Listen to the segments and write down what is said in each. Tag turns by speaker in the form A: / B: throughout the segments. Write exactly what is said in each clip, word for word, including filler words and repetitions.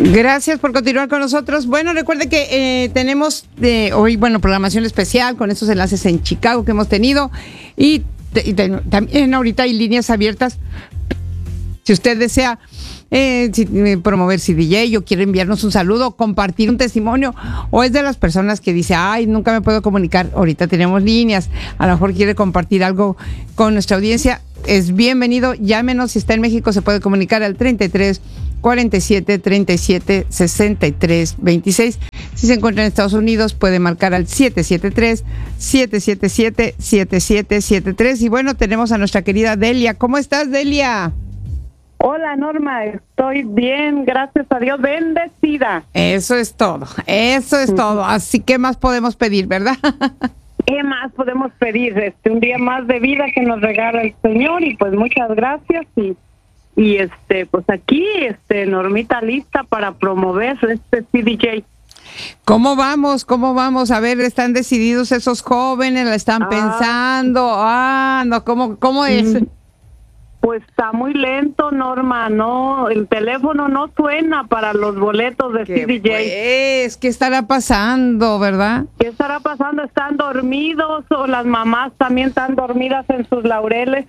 A: Gracias por continuar con nosotros. Bueno, recuerde que eh, tenemos de hoy, bueno, programación especial con estos enlaces en Chicago que hemos tenido y, y te, también ahorita hay líneas abiertas. Si usted desea eh, si, eh, promover C D J o quiere enviarnos un saludo, compartir un testimonio, o es de las personas que dice, ay, nunca me puedo comunicar, ahorita tenemos líneas, a lo mejor quiere compartir algo con nuestra audiencia, es bienvenido, llámenos. Si está en México se puede comunicar al treinta y tres, cuarenta y siete, treinta y siete, sesenta y tres, veintiséis. Si se encuentra en Estados Unidos puede marcar al siete siete tres, siete siete siete, siete siete siete tres. Y bueno, tenemos a nuestra querida Delia. ¿Cómo estás, Delia?
B: Hola, Norma, estoy bien, gracias a Dios, bendecida.
A: Eso es todo, eso es todo. Así que más podemos pedir, ¿verdad?
B: ¿Qué más podemos pedir? Este, un día más de vida que nos regala el Señor, y pues muchas gracias. Y, y este, pues aquí, este, Normita, lista para promover este C D J.
A: ¿Cómo vamos? ¿Cómo vamos? A ver, ¿están decididos esos jóvenes? ¿La están ah, pensando? Ah, no, ¿cómo, cómo es?
B: Pues está muy lento, Norma, no, el teléfono no suena para los boletos de C D J.
A: Pues, ¿qué estará pasando, verdad?
B: ¿Qué estará pasando? ¿Están dormidos o las mamás también están dormidas en sus laureles?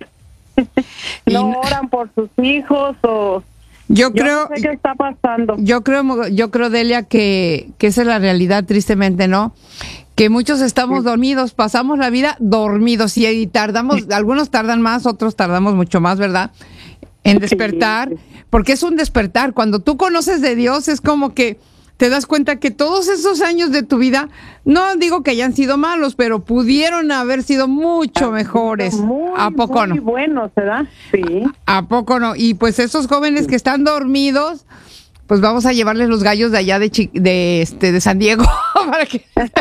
B: ¿No oran por sus hijos o...?
A: Yo creo...
B: Yo no sé qué está pasando.
A: Yo creo, yo creo, Delia, que, que esa es la realidad, tristemente, ¿no? Que muchos estamos dormidos, pasamos la vida dormidos y tardamos, algunos tardan más, otros tardamos mucho más, ¿verdad? En despertar, porque es un despertar. Cuando tú conoces de Dios es como que te das cuenta que todos esos años de tu vida, no digo que hayan sido malos, pero pudieron haber sido mucho mejores.
B: Muy,
A: ¿A poco no?
B: Muy buenos, ¿verdad? Sí.
A: ¿A poco no? Y pues esos jóvenes que están dormidos, pues vamos a llevarles los gallos de allá de Chi- de este de San Diego para que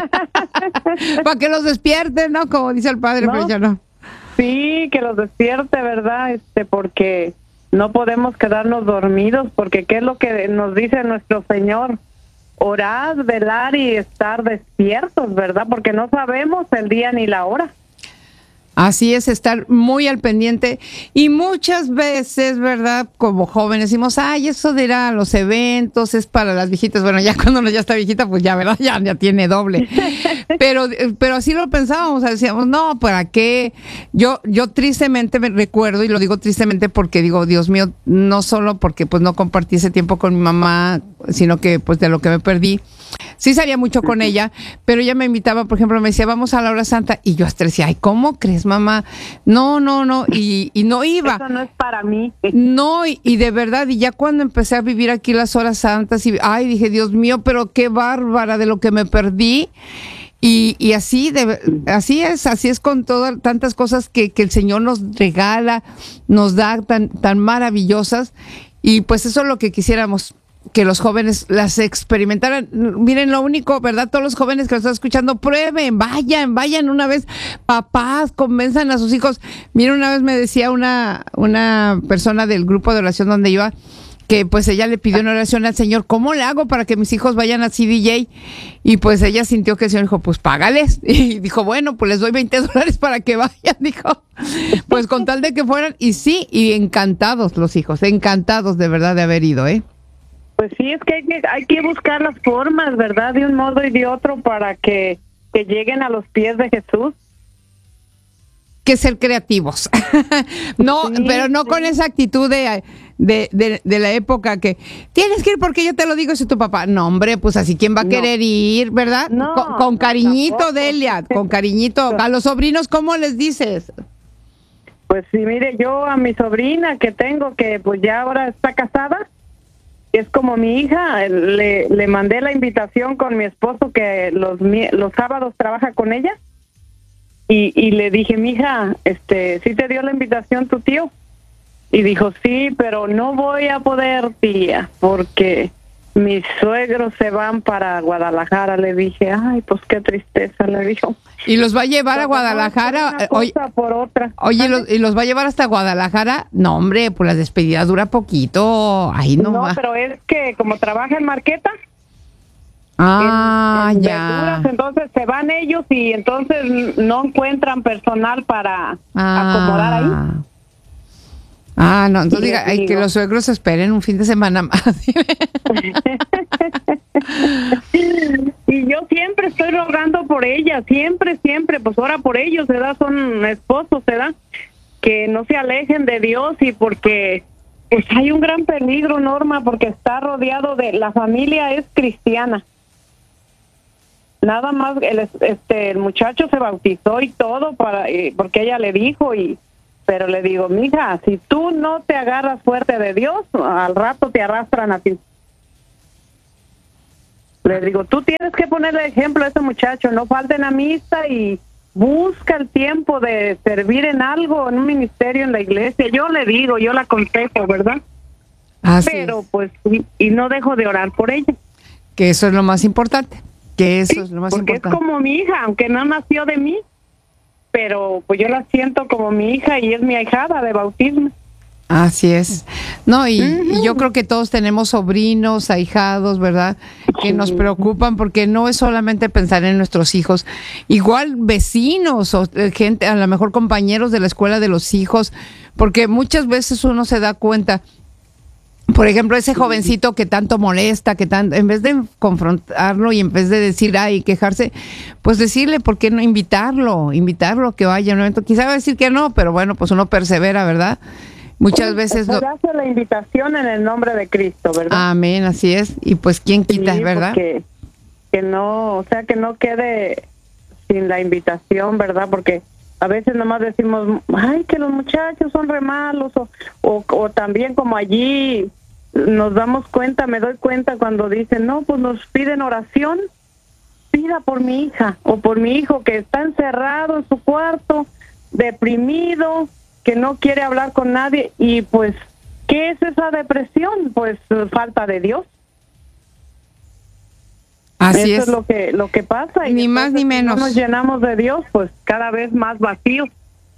A: para que los despierten, ¿no? Como dice el padre,
B: no,
A: pero ya no.
B: Sí, que los despierte, ¿verdad? Este, porque no podemos quedarnos dormidos, porque qué es lo que nos dice nuestro Señor: orar, velar y estar despiertos, ¿verdad? Porque no sabemos el día ni la hora.
A: Así es, estar muy al pendiente. Y muchas veces, ¿verdad? Como jóvenes decimos, ay, eso de ir a los eventos es para las viejitas. Bueno, ya cuando uno ya está viejita, pues ya, ¿verdad? Ya, ya tiene doble. Pero, pero así lo pensábamos, o sea, decíamos, no, ¿para qué? Yo, yo tristemente me recuerdo, y lo digo tristemente porque digo, Dios mío, no solo porque pues no compartí ese tiempo con mi mamá, sino que pues de lo que me perdí. Sí salía mucho con ella, pero ella me invitaba, por ejemplo, me decía, vamos a la hora santa, y yo hasta decía, ay, ¿cómo crees, mamá? No, no, no, y, y no iba.
B: Eso no es para mí.
A: No, y, y de verdad, y ya cuando empecé a vivir aquí las horas santas, y ay, dije, Dios mío, pero qué bárbara de lo que me perdí. Y, y así, de, así es, así es con todas tantas cosas que, que el Señor nos regala, nos da tan, tan maravillosas, y pues eso es lo que quisiéramos, que los jóvenes las experimentaran. Miren, lo único, ¿verdad? Todos los jóvenes que nos están escuchando, prueben, vayan, vayan una vez, papás, convenzan a sus hijos. Miren, una vez me decía una, una persona del grupo de oración donde iba, que pues ella le pidió una oración al Señor, ¿cómo le hago para que mis hijos vayan a C D J? Y pues ella sintió que el Señor dijo, pues págales. Y dijo, bueno, pues les doy veinte dólares para que vayan, dijo, pues con tal de que fueran. Y sí, y encantados los hijos, encantados de verdad de haber ido, ¿eh?
B: Pues sí, es que hay que, hay que buscar las formas, ¿verdad? De un modo y de otro para que, que lleguen a los pies de Jesús.
A: Que ser creativos. No, sí, pero no sí. Con esa actitud de, de, de, de la época que tienes que ir porque yo te lo digo, si tu papá. No, hombre, pues así, ¿quién va a no. querer ir, verdad?
B: No,
A: con, con cariñito,
B: tampoco.
A: Delia, con cariñito. A los sobrinos, ¿cómo les dices?
B: Pues sí, mire, yo a mi sobrina que tengo, que pues ya ahora está casada, es como mi hija, le, le mandé la invitación con mi esposo que los, los sábados trabaja con ella. Y, y le dije, mija, este, ¿sí te dio la invitación tu tío? Y dijo, sí, pero no voy a poder, tía, porque mis suegros se van para Guadalajara. Le dije, ay, pues qué tristeza, le dijo.
A: ¿Y los va a llevar a Guadalajara?
B: Una cosa por otra.
A: Oye, ¿los, ¿y los va a llevar hasta Guadalajara? No, hombre, pues la despedida dura poquito. Ahí no,
B: no
A: va.
B: Pero es que como trabaja en Marqueta,
A: Ah,
B: en, en
A: ya.
B: verduras, entonces se van ellos y entonces no encuentran personal para
A: ah.
B: acomodar ahí.
A: Ah, no, entonces
B: Y
A: diga,
B: les
A: ay, que
B: digo-
A: los suegros esperen un fin de semana más.
B: Y yo siempre estoy rogando por ella, siempre, siempre, pues ora por ellos, ¿verdad? Son esposos, ¿verdad? Que no se alejen de Dios y porque pues hay un gran peligro, Norma, porque está rodeado de, la familia es cristiana. Nada más el este el muchacho se bautizó y todo para eh, porque ella le dijo y pero le digo, mija, si tú no te agarras fuerte de Dios, al rato te arrastran a ti. Le digo, tú tienes que ponerle ejemplo a ese muchacho, no falten a misa y busca el tiempo de servir en algo, en un ministerio en la iglesia. Yo le digo, yo la aconsejo, ¿verdad?
A: Así
B: Pero
A: es,
B: pues, y, y no dejo de orar por ella.
A: que eso es lo más importante, que eso
B: Sí,
A: es lo más
B: porque
A: importante.
B: es como mi hija, aunque no nació de mí, pero pues yo la siento como mi hija y es mi ahijada de bautismo.
A: Así es. No, y,
B: Ujú.
A: y yo creo que todos tenemos sobrinos, ahijados, ¿verdad? Que nos preocupan porque no es solamente pensar en nuestros hijos, igual vecinos o eh, gente, a lo mejor compañeros de la escuela de los hijos, porque muchas veces uno se da cuenta, por ejemplo, ese jovencito que tanto molesta, que tanto, en vez de confrontarlo y en vez de decir, ay, quejarse, pues decirle, ¿por qué no invitarlo? Invitarlo a que vaya a un evento. Quizá va a decir que no, pero bueno, pues uno persevera, ¿verdad? Muchas veces
B: Se
A: lo...
B: hace la invitación en el nombre de Cristo, ¿verdad?
A: Amén, así es. Y pues, ¿quién quita,
B: Sí,
A: verdad?
B: porque que no, o sea, que no quede sin la invitación, ¿verdad? Porque a veces nomás decimos, ay, que los muchachos son re malos, o, o, o también como allí nos damos cuenta, me doy cuenta cuando dicen, no, pues nos piden oración, pida por mi hija o por mi hijo que está encerrado en su cuarto, deprimido, que no quiere hablar con nadie, y pues, ¿qué es esa depresión? Pues falta de Dios.
A: Así
B: Eso
A: es.
B: es lo que lo que pasa. Y
A: Ni más ni
B: entonces, si
A: menos.
B: no nos llenamos de Dios, pues cada vez más vacíos.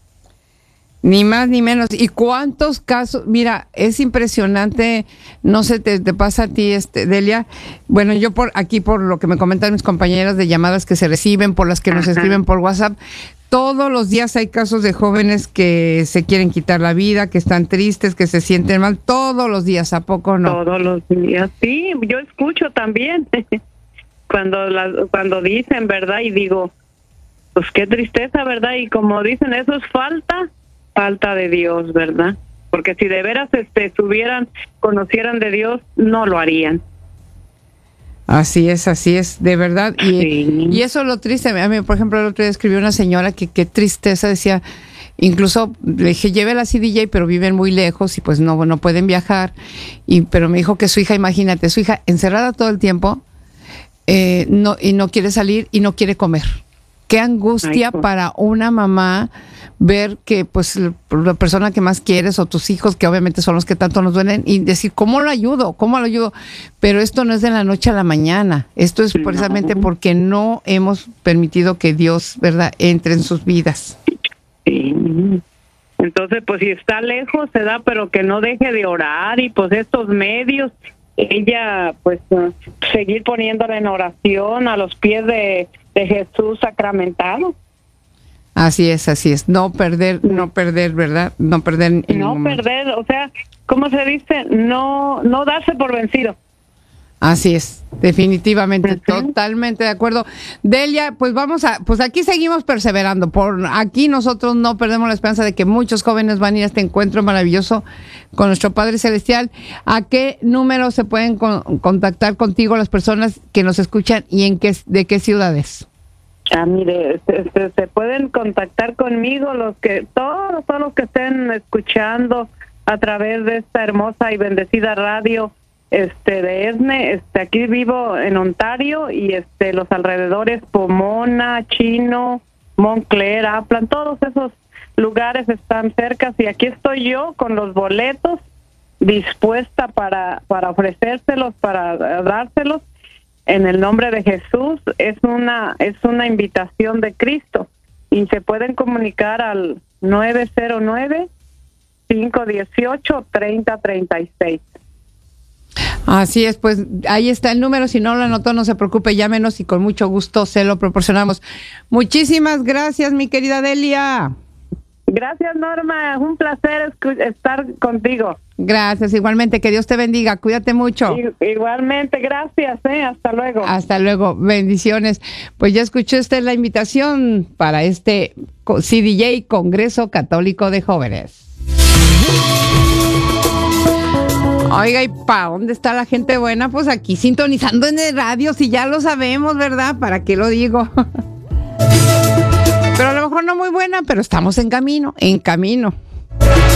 A: Ni más ni menos. ¿Y cuántos casos? Mira, es impresionante, no sé, te, te pasa a ti, este, Delia. Bueno, yo por aquí, por lo que me comentan mis compañeras de llamadas que se reciben, por las que nos
B: Ajá.
A: escriben por WhatsApp, todos los días hay casos de jóvenes que se quieren quitar la vida, que están tristes, que se sienten mal, todos los días, ¿a poco no?
B: Todos los días. Sí, yo escucho también cuando las, cuando dicen, ¿verdad? Y digo, pues qué tristeza, ¿verdad? Y como dicen, eso es falta, falta de Dios, ¿verdad? Porque si de veras este, estuvieran, conocieran de Dios, no lo harían.
A: Así es, así es, de verdad. Y,
B: Sí.
A: y eso es lo triste. A mí, por ejemplo, el otro día escribió una señora que qué tristeza, decía, incluso le dije, llévela a C D J, pero viven muy lejos y pues no, no pueden viajar. Y, pero me dijo que su hija, imagínate, su hija encerrada todo el tiempo, eh, no, y no quiere salir y no quiere comer. Qué angustia
B: Ay, pues.
A: para una mamá ver que pues la persona que más quieres o tus hijos, que obviamente son los que tanto nos duelen, y decir, ¿cómo lo ayudo? ¿Cómo lo ayudo? Pero esto no es de la noche a la mañana. Esto es precisamente
B: No.
A: porque no hemos permitido que Dios, ¿verdad?, entre en sus vidas.
B: Sí. Entonces, pues si está lejos, se da, pero que no deje de orar y pues estos medios, ella, pues uh, seguir poniéndola en oración a los pies de, de Jesús sacramentado.
A: Así es, así es. No perder, no perder, ¿verdad? No perder. En
B: No
A: ningún momento.
B: perder, o sea, ¿cómo se dice? No, no darse por vencido.
A: Así es, definitivamente,
B: Ujú.
A: totalmente de acuerdo. Delia, pues vamos a, pues aquí seguimos perseverando. Por aquí nosotros no perdemos la esperanza de que muchos jóvenes van a ir a este encuentro maravilloso con nuestro Padre Celestial. ¿A qué número se pueden con- contactar contigo las personas que nos escuchan y en qué, de qué ciudades?
B: Ah, mire, se, se, se pueden contactar conmigo los que, todos, todos los que estén escuchando a través de esta hermosa y bendecida radio, este, de ESNE. Este, aquí vivo en Ontario y este, los alrededores, Pomona, Chino, Montclair, Aplan, todos esos lugares están cerca y aquí estoy yo con los boletos dispuesta para, para ofrecérselos, para dárselos. En el nombre de Jesús, es una es una invitación de Cristo y se pueden comunicar al nueve cero nueve, cinco uno ocho, tres cero tres seis.
A: Así es, pues ahí está el número. Si no lo anotó, no se preocupe, llámenos y con mucho gusto se lo proporcionamos. Muchísimas gracias, mi querida Delia.
B: Gracias, Norma. Un placer estar contigo.
A: Gracias, igualmente. Que Dios te bendiga. Cuídate mucho.
B: Igualmente, gracias. ¿eh? Hasta luego.
A: Hasta luego. Bendiciones. Pues ya escuchó usted la invitación para este C D J, Congreso Católico de Jóvenes. Oiga, ¿y para dónde está la gente buena? Pues aquí sintonizando en el radio, si ya lo sabemos, ¿verdad? ¿Para qué lo digo? Pero a lo mejor no muy buena, pero estamos en camino, en camino.